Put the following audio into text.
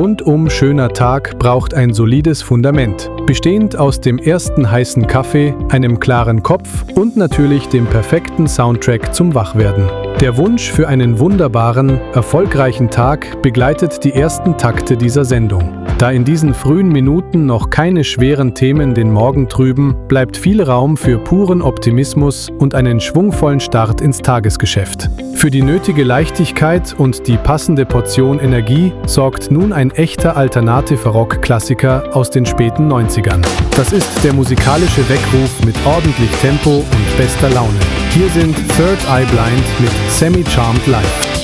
rundum schöner Tag braucht ein solides Fundament, bestehend aus dem ersten heißen Kaffee, einem klaren Kopf und natürlich dem perfekten Soundtrack zum Wachwerden. Der Wunsch für einen wunderbaren, erfolgreichen Tag begleitet die ersten Takte dieser Sendung. Da in diesen frühen Minuten noch keine schweren Themen den Morgen trüben, bleibt viel Raum für puren Optimismus und einen schwungvollen Start ins Tagesgeschäft. Für die nötige Leichtigkeit und die passende Portion Energie sorgt nun ein echter Alternative-Rock-Klassiker aus den späten 90ern. Das ist der musikalische Weckruf mit ordentlich Tempo und bester Laune. Hier sind Third Eye Blind mit Semi-Charmed Life.